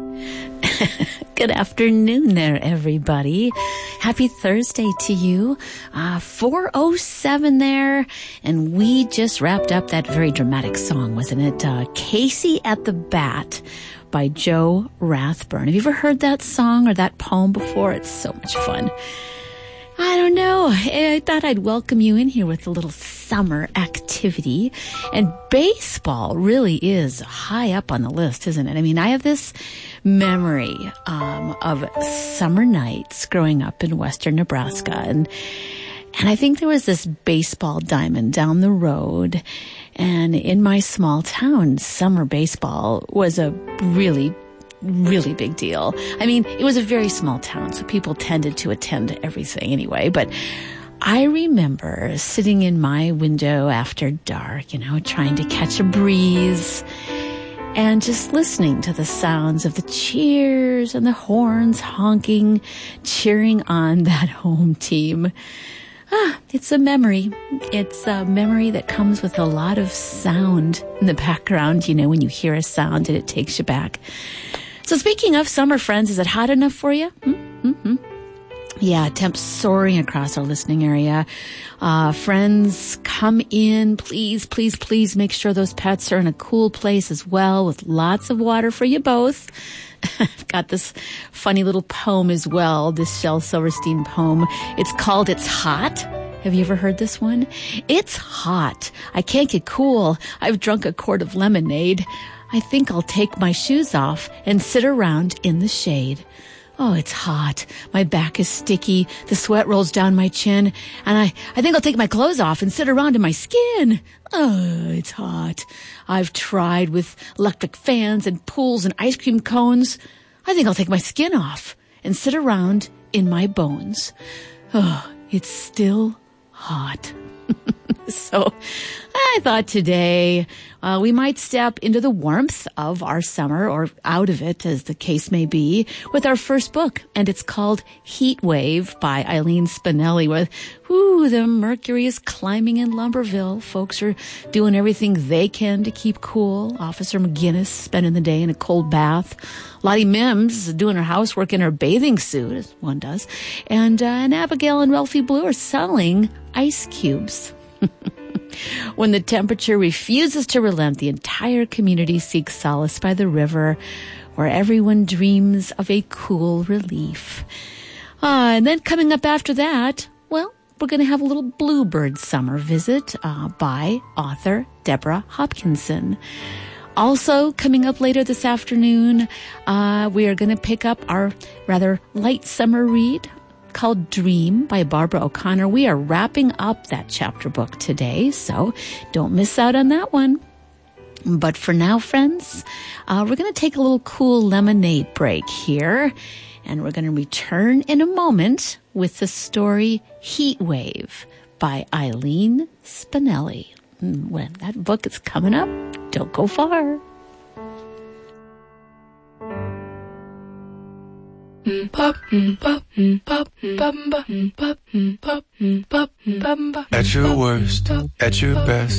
Good afternoon there, everybody. Happy Thursday to you. 4:07 there, and we just wrapped up that very dramatic song, wasn't it? Casey at the Bat by Joe Rathburn. Have you ever heard that song or that poem before? It's so much fun. I don't know. I thought I'd welcome you in here with a little summer activity. And baseball really is high up on the list, isn't it? I mean, I have this memory of summer nights growing up in western Nebraska. And I think there was this baseball diamond down the road. And in my small town, summer baseball was a really big deal. I mean, it was a very small town, so people tended to attend everything anyway. But I remember sitting in my window after dark, trying to catch a breeze and just listening to the sounds of the cheers and the horns honking, cheering on that home team. It's a memory. It's a memory that comes with a lot of sound in the background, when you hear a sound and it takes you back. So speaking of summer, friends, is it hot enough for you? Yeah, temps soaring across our listening area. Friends, come in. Please, please, please make sure those pets are in a cool place as well with lots of water for you both. I've got this funny little poem as well, this Shel Silverstein poem. It's called It's Hot. Have you ever heard this one? It's hot. I can't get cool. I've drunk a quart of lemonade. I think I'll take my shoes off and sit around in the shade. Oh, it's hot. My back is sticky. The sweat rolls down my chin. And I think I'll take my clothes off and sit around in my skin. Oh, it's hot. I've tried with electric fans and pools and ice cream cones. I think I'll take my skin off and sit around in my bones. Oh, it's still hot. So I thought today we might step into the warmth of our summer, or out of it, as the case may be, with our first book. And it's called Heat Wave by Eileen Spinelli. With, the mercury is climbing in Lumberville. Folks are doing everything they can to keep cool. Officer McGinnis spending the day in a cold bath. Lottie Mims doing her housework in her bathing suit, as one does. And Abigail and Ralphie Blue are selling ice cubes. When the temperature refuses to relent, the entire community seeks solace by the river, where everyone dreams of a cool relief. And then coming up after that, we're going to have a little bluebird summer visit by author Deborah Hopkinson. Also, coming up later this afternoon, we are going to pick up our rather light summer read called Dream by Barbara O'Connor. We are wrapping up that chapter book today, so don't miss out on that one. But for now, friends, we're going to take a little cool lemonade break here, and we're going to return in a moment with the story Heat Wave by Eileen Spinelli. When that book is coming up, don't go far. At your worst, at your best,